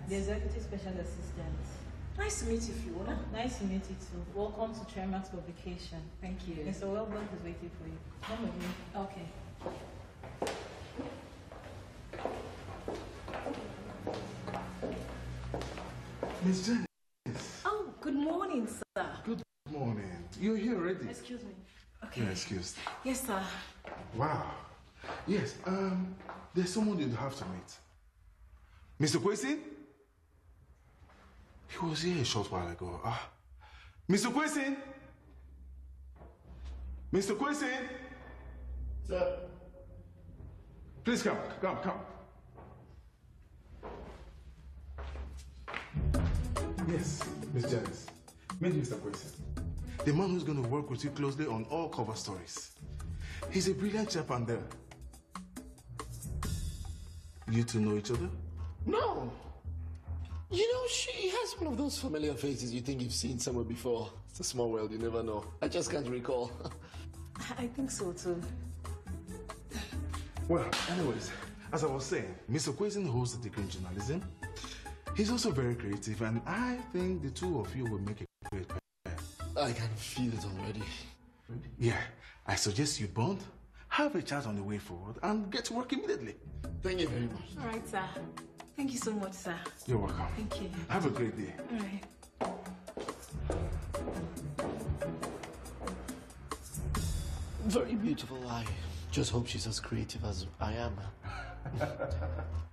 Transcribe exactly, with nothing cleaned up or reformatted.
The Executive Special Assistant. Nice to meet you, Fiona. Nice to meet you too. Welcome to Trimax Publication. Thank you. Mister Welbert is waiting for you. Come with me. Okay. Miss Janice. Oh, good morning, sir. Good morning. You're here already. Excuse me. Okay. You're excused. Yes, sir. Wow. Yes, um, there's someone you'd have to meet. Mister Kwesi? He was here a short while ago. Ah. Mister Kwesi? Mister Kwesi? Sir. Please come, come, come. Yes, Miss Janice. Meet Mister Kwesi. The man who's going to work with you closely on all cover stories. He's a brilliant chap and there. You two know each other? No. You know, she has one of those familiar faces you think you've seen somewhere before. It's a small world, you never know. I just can't recall. I think so, too. Well, anyways, as I was saying, Mister Kwesi holds a degree in journalism. He's also very creative, and I think the two of you will make a great pair. I can feel it already. Yeah, I suggest you bond, have a chat on the way forward, and get to work immediately. Thank you very much. All right, sir. Thank you so much, sir. You're welcome. Thank you. Have a great day. All right. Very beautiful. I just hope she's as creative as I am.